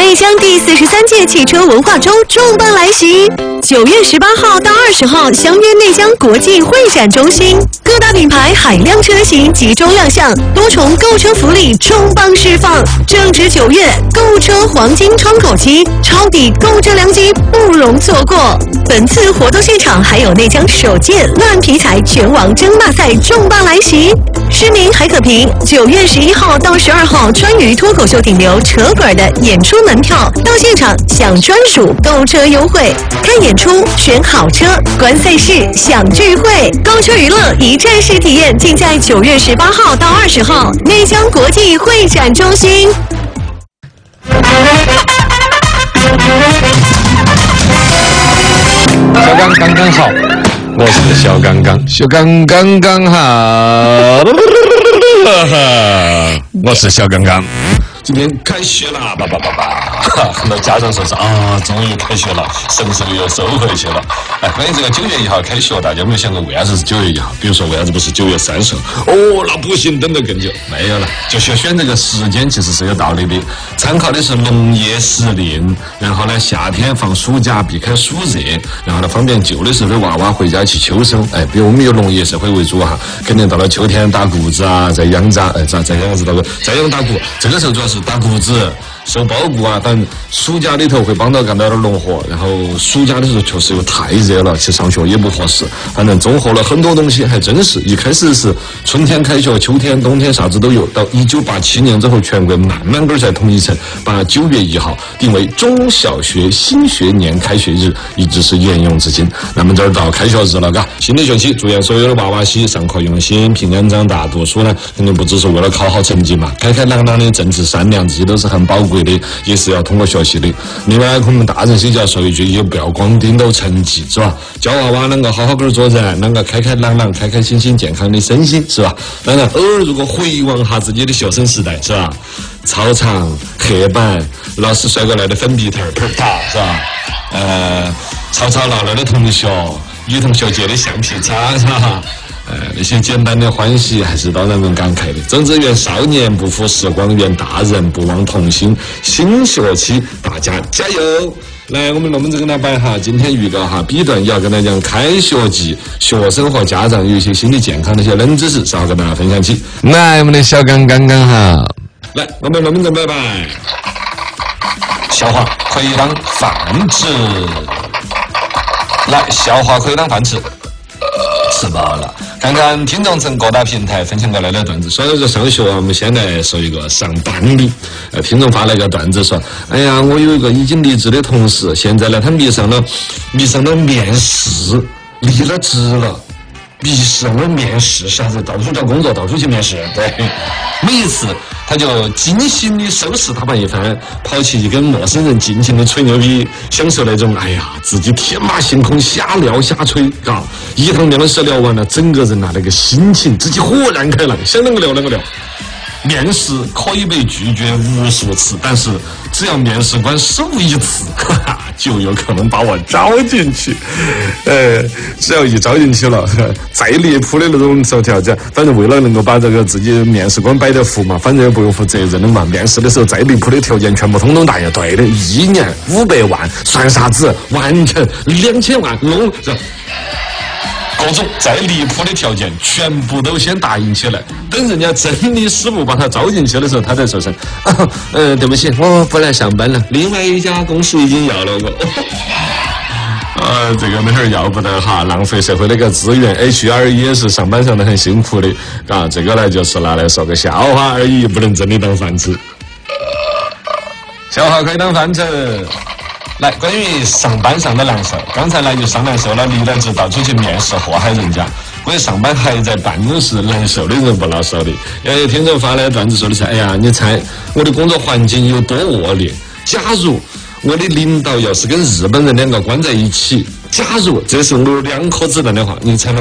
内江第43届汽车文化周重磅来袭，9月18号到20号相约内江国际会展中心，各大品牌海量车型集中亮相，多重购车福利重磅释放。正值9月，购车黄金窗口期，抄底购车良机不容错过。本次活动现场还有内江首届烂皮材拳王争霸赛重磅来袭，市民还可凭9月11号到12号川渝脱口秀顶流扯滚的演出门票到现场享专属购车优惠，看演出选好车，观赛事享聚会，购车娱乐一站式体验，尽在9月18号到20号内江国际会展中心。 小刚刚刚好，我是小刚刚，小刚刚刚好，我是小刚刚。今天开学了，很多家长说是啊，终于开学了，神兽又收回去了。哎，关于这个9月1号开学，大家有没有想过为啥子是9月1号？比如说为啥子不是9月30号？哦，那不行，等得更久。没有了，就是选这个时间其实是有道理的，参考的是农业时令，然后呢夏天放暑假避开暑热，然后呢方便旧的时候的娃娃回家去秋收。哎，比如我们有农业社会为主哈，肯定到了秋天打谷子啊，在养杂，在养子在养打谷，这个时候主要是打谷子。收苞谷啊，等暑假里头会帮到干到点农活，然后暑假的时候确实又太热了，去上学也不合适，反正综合了很多东西，还真是一开始是春天开学，秋天、冬天啥子都有，到1987年之后，全国慢慢才统一成把9月1号定为中小学新学年开学日，一直是沿用至今。那么这儿到开学日了，嘎，新的学期，祝愿所有的娃娃些上课用心，平安长大。读书呢，肯定不只是为了考好成绩嘛，开开朗朗的、正直善良，这些都是很宝贵的，也是要通过学习的。另外，可能大人些就要说一句，也不要光盯到成绩，是吧？教娃娃啷个好好跟做人，啷个开开朗朗、开开心心、健康的身心，是吧？当然，偶尔如果回望下自己的学生时代，是吧？操场、黑板，老师甩过来的粉笔头儿打，是吧？吵吵闹闹的同学，女同学借的橡皮擦，是吧？那些简单的欢喜还是当然能感慨的。总之，愿少年不负时光，愿大人不忘童心。新学期大家加油！来，我们龙门阵跟大家摆哈，今天预告哈 B 段也要跟大家讲开学季，学生和家长有一些心理健康的一些冷知识，稍后跟大家分享起。来，我们的小刚刚刚好，来，我们龙门阵摆摆。笑话可以当饭吃，来，笑话可以当饭吃。吃饱了，看看听众从各大平台分享过来的段子。说到这上学啊，我们先来说一个上班的。听众发了个段子说：“哎呀，我有一个已经离职的同事，现在呢，他迷上了面试，离了职了。迷上了面试，啥子？到处找工作，到处去面试。对，每一次他就精心的收拾打扮一番，跑去跟陌生人尽情的吹牛逼，享受那种哎呀自己天马行空瞎聊瞎吹，嘎，一堂面试聊完了，整个人那个心情自己豁然开朗，想啷个聊啷个聊。面试可以被拒绝无数次，但是只要面试官手一次，就有可能把我招进去。只要一招进去了，再离谱的那种条件，反正为了能够把这个自己面试官摆得服嘛，反正也不用负责任的嘛。面试的时候再离谱的条件全部通通答应，对的，1年500万，算啥子？完成2000万，弄是。各种再离谱的条件全部都先答应起来，等人家真的师傅把他招进去的时候，他才说声对不起，我不来上班了，另外一家公司已经要了我。这个没事要不得哈，浪费社会的一个资源 ，HR 也是上班上的很辛苦的，啊，这个呢就是拿来说个笑话而已，不能真的当饭吃。笑话可以当饭吃。来，关于上班上的难受，刚才呢就上难受了，离了职到处去面试祸害人家。关于上班还在办公室难受的人不老少的。有听众发来段子说的是：哎呀，你猜我的工作环境有多恶劣？假如我的领导要是跟日本人2个关在一起，假如这是我2颗子弹的话，你猜